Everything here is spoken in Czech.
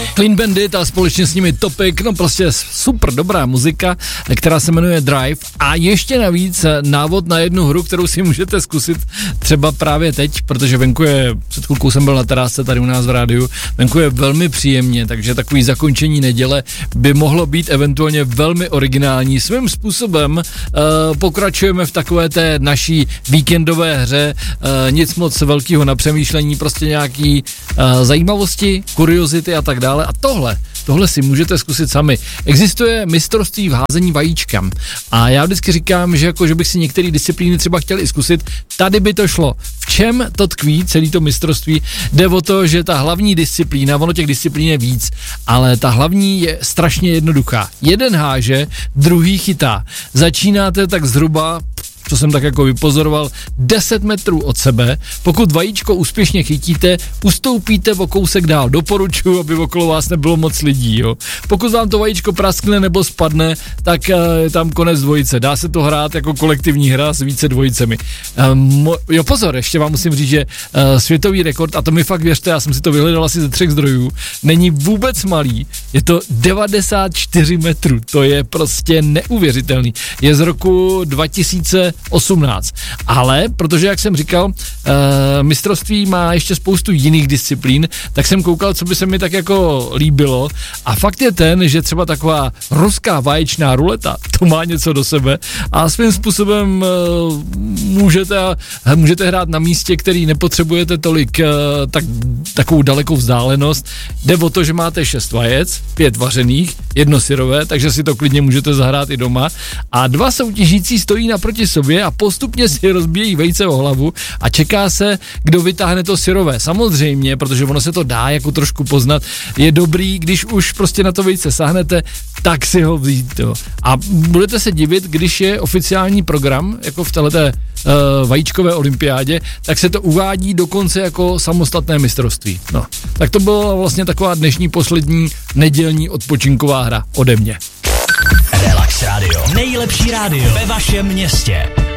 Clean Bandit a společně s nimi Topic, no prostě super dobrá muzika, která se jmenuje Drive a ještě navíc návod na jednu hru, kterou si můžete zkusit třeba právě teď, protože venku je, před chvilkou jsem byl na terásce tady u nás v rádiu, venku je velmi příjemně, takže takový zakončení neděle by mohlo být eventuálně velmi originální. Svým způsobem pokračujeme v takové té naší víkendové hře, nic moc velkého na přemýšlení, prostě nějaký zajímavosti, kuriozity a tak dále. A tohle si můžete zkusit sami. Existuje mistrovství v házení vajíčkem. A já vždycky říkám, že bych si některé disciplíny třeba chtěl i zkusit. Tady by to šlo. V čem to tkví, celý to mistrovství? Jde o to, že ta hlavní disciplína, ono těch disciplín je víc, ale ta hlavní je strašně jednoduchá. Jeden háže, druhý chytá. Začínáte tak zhruba, co jsem tak jako vypozoroval, 10 metrů od sebe. Pokud vajíčko úspěšně chytíte, ustoupíte o kousek dál. Doporučuji, aby okolo vás nebylo moc lidí. Jo. Pokud vám to vajíčko praskne nebo spadne, tak je tam konec dvojice. Dá se to hrát jako kolektivní hra s více dvojicemi. Jo, pozor, ještě vám musím říct, že světový rekord, a to mi fakt věřte, já jsem si to vyhledal asi ze 3 zdrojů, není vůbec malý. Je to 94 metrů. To je prostě neuvěřitelný. Je z roku 2018. Ale, protože jak jsem říkal, mistrovství má ještě spoustu jiných disciplín, tak jsem koukal, co by se mi tak jako líbilo a fakt je ten, že třeba taková ruská vaječná ruleta, to má něco do sebe a svým způsobem můžete hrát na místě, který nepotřebujete tolik takovou dalekou vzdálenost. Jde o to, že máte 6 vajec, 5 vařených, 1 syrové, takže si to klidně můžete zahrát i doma a 2 soutěžící stojí naproti sobě a postupně si rozbíjejí vejce o hlavu a čeká se, kdo vytáhne to syrové. Samozřejmě, protože ono se to dá jako trošku poznat, je dobrý, když už prostě na to vejce sáhnete, tak si ho vzít. Jo. A budete se divit, když je oficiální program, jako v téhleté vajíčkové olympiádě, tak se to uvádí dokonce jako samostatné mistrovství. No, tak to byla vlastně taková dnešní poslední nedělní odpočinková hra ode mě. Relax Radio. Nejlepší rádio ve vašem městě.